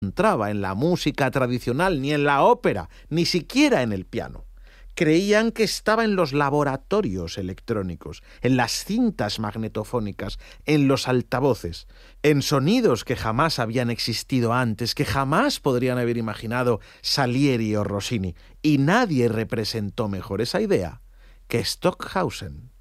encontraba en la música tradicional, ni en la ópera, ni siquiera en el piano. Creían que estaba en los laboratorios electrónicos, en las cintas magnetofónicas, en los altavoces, en sonidos que jamás habían existido antes, que jamás podrían haber imaginado Salieri o Rossini. Y nadie representó mejor esa idea que Stockhausen.